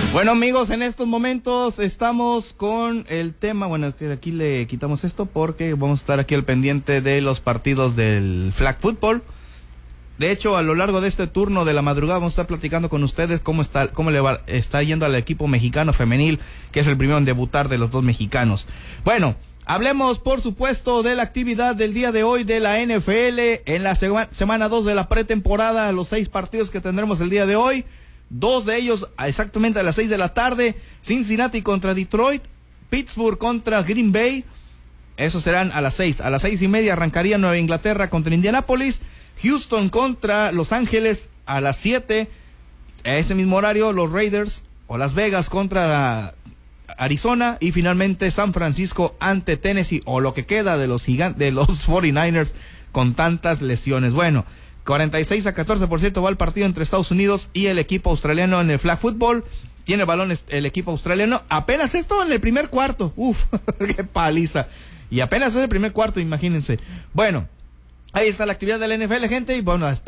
Bueno, amigos, en estos momentos estamos con el tema, bueno, que aquí le quitamos esto porque vamos a estar aquí al pendiente de los partidos del flag football. De hecho, a lo largo de este turno de la madrugada vamos a estar platicando con ustedes cómo está yendo al equipo mexicano femenil, que es el primero en debutar de los dos mexicanos. Bueno, hablemos, por supuesto, de la actividad del día de hoy de la NFL en la semana 2 de la pretemporada, los 6 partidos que tendremos el día de hoy. 2 de ellos exactamente a las 6 de la tarde, Cincinnati contra Detroit, Pittsburgh contra Green Bay, esos serán a las 6, a las 6:30 arrancaría Nueva Inglaterra contra Indianapolis, Houston contra Los Ángeles a las 7, a ese mismo horario los Raiders o Las Vegas contra Arizona y finalmente San Francisco ante Tennessee o lo que queda de los 49ers con tantas lesiones. Bueno, 46-14% va el partido entre Estados Unidos y el equipo australiano en el flag football. Tiene balones el equipo australiano. Apenas esto en el primer cuarto. Uf, qué paliza. Y apenas es el primer cuarto, imagínense. Bueno, ahí está la actividad de la NFL, gente. Y bueno,